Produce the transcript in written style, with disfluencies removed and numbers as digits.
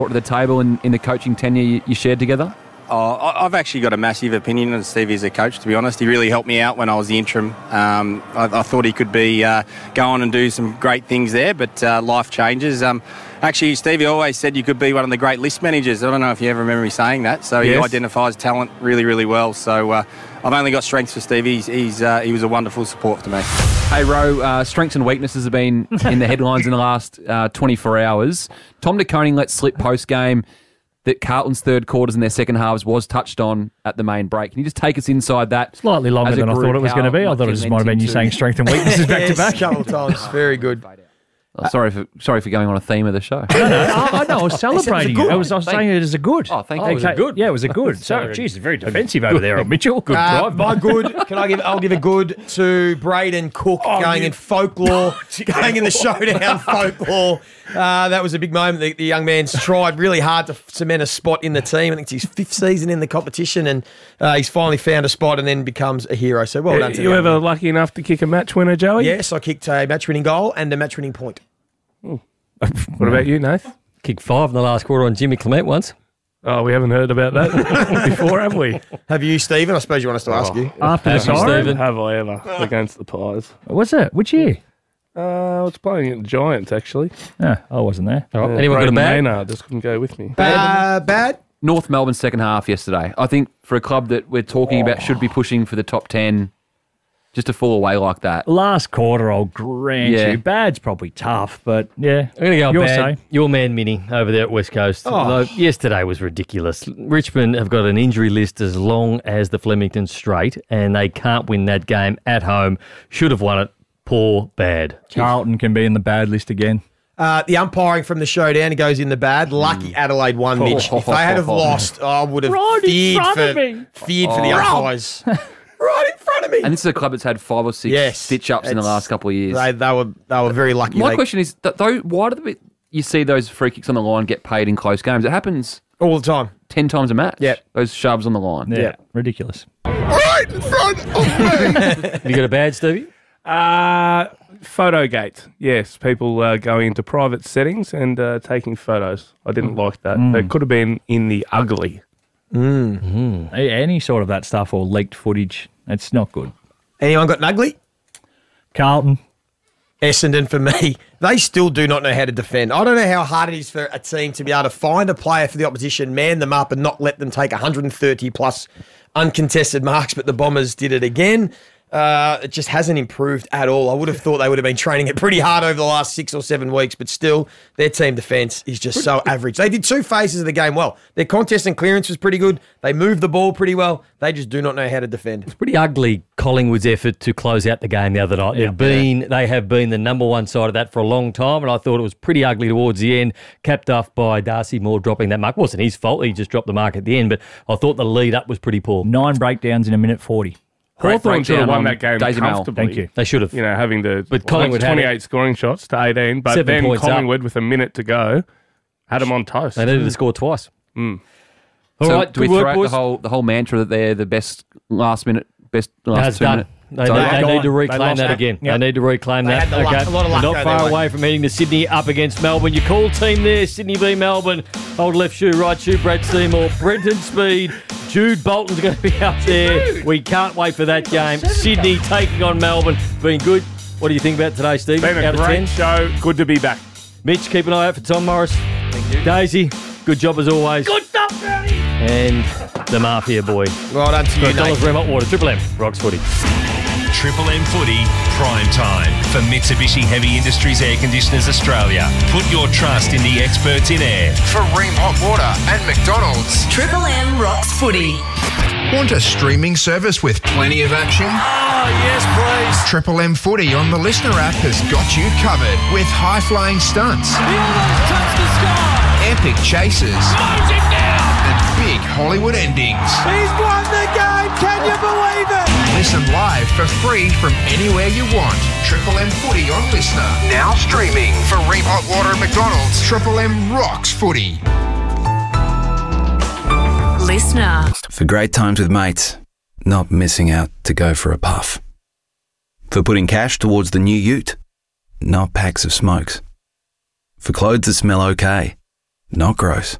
to the table in the coaching tenure you shared together? I've actually got a massive opinion on Stevie as a coach, to be honest. He really helped me out when I was the interim. I thought he could be go on and do some great things there, but life changes. Actually, Stevie always said you could be one of the great list managers. I don't know if you ever remember me saying that. So He identifies talent really, really well. So I've only got strengths for Stevie. He was a wonderful support to me. Hey, Ro, strengths and weaknesses have been in the headlines in the last 24 hours. Tom De Koning let slip post-game that Carlton's third quarters and their second halves was touched on at the main break. Can you just take us inside that? Slightly longer than I thought it was going to be. I thought it just might have been you saying strength and weaknesses back to back. A couple of times. Very good. Sorry for going on a theme of the show. I know. I was celebrating it. I was saying it as a good. Oh, thank you. It was a good. Yeah, it was a good. So, geez, very defensive over there, Mitchell. Good drive. My good. I'll give a good to Braden Cook going in folklore, going in the showdown folklore. That was a big moment. The young man's tried really hard to cement a spot in the team. I think it's his 5th season in the competition, and he's finally found a spot and then becomes a hero. So well done to you. Ever lucky enough to kick a match winner, Joey? Yes, I kicked a match-winning goal and a match-winning point. What about you, Nath? Kicked 5 in the last quarter on Jimmy Clement once. Oh, we haven't heard about that before, have we? Have you, Stephen? I suppose you want us to ask you. After the siren? Have I ever against the Pies? What's that? Which year? I was playing at the Giants, actually. I wasn't there. All right. Anyone got a bad? Maynard just couldn't go with me. Bad? North Melbourne second half yesterday. I think for a club that we're talking about should be pushing for the top 10, just to fall away like that. Last quarter, I'll grant you. Bad's probably tough, but yeah. I'm going to go You're bad. saying. Your man, Minnie, over there at West Coast. Although yesterday was ridiculous. Richmond have got an injury list as long as the Flemington Straight, and they can't win that game at home. Should have won it. Poor bad. Carlton can be in the bad list again. The umpiring from the showdown, he goes in the bad. Lucky Adelaide won, Mitch. If they had have lost, I would have feared for the umpires. Right in front of me. And this is a club that's had 5 or 6 stitch-ups in the last couple of years. They were very lucky. My question is, why do you see those free kicks on the line get paid in close games? It happens all the time. 10 times a match. Yeah. Those shoves on the line. Yeah. Ridiculous. Right in front of me. Have you got a bad, Stevie? Photogate. Yes, people going into private settings and taking photos. I didn't like that. It could have been in the ugly. Any sort of that stuff or leaked footage, it's not good. Anyone got an ugly? Carlton. Essendon for me. They still do not know how to defend. I don't know how hard it is for a team to be able to find a player for the opposition, man them up and not let them take 130 plus uncontested marks, but the Bombers did it again. It just hasn't improved at all. I would have thought they would have been training it pretty hard over the last 6 or 7 weeks, but still, their team defence is just so average. They did 2 phases of the game well. Their contest and clearance was pretty good. They moved the ball pretty well. They just do not know how to defend. It's pretty ugly, Collingwood's effort to close out the game the other night. They have been the number one side of that for a long time, and I thought it was pretty ugly towards the end, capped off by Darcy Moore dropping that mark. It wasn't his fault. He just dropped the mark at the end, but I thought the lead up was pretty poor. 9 breakdowns in a minute 40. Hawthorn should have won that game comfortably. Thank you. They should have. You know, having to but Collingwood 28 scoring shots to 18, but then Collingwood with a minute to go had them on toast. They needed to score twice. All right, do we throw out the whole mantra that they're the best last 2 minutes? They need to reclaim that again. Yep. They need to reclaim that. A lot of luck. Not far away from heading to Sydney up against Melbourne. Your call team there, Sydney v Melbourne. Old left shoe, right shoe, Brad Seymour, Brenton Speed, Jude Bolton's going to be up there. We can't wait for that game. Sydney taking on Melbourne. Been good. What do you think about today, Steve? Been a great show. Good to be back. Mitch, keep an eye out for Tom Morris. Thank you. Daisy, good job as always. Good stuff, Brownie. And the Mafia boy. Well done to you, $12 Rem Hot Water. Triple M, Rocks Footy. Triple M Footy, prime time for Mitsubishi Heavy Industries Air Conditioners Australia. Put your trust in the experts in air. For Ream Hot Water and McDonald's. Triple M Rocks Footy. Want a streaming service with plenty of action? Oh, yes, please. Triple M Footy on the Listener app has got you covered with high-flying stunts, He almost touched the sky. epic chases, Mows it down. and big Hollywood endings. He's won the game. Can you believe it? Listen live for free from anywhere you want. Triple M Footy on Listener. Now streaming for Ream Hot Water and McDonald's. Triple M rocks footy. Listener. For great times with mates, not missing out to go for a puff. For putting cash towards the new ute, not packs of smokes. For clothes that smell okay, not gross.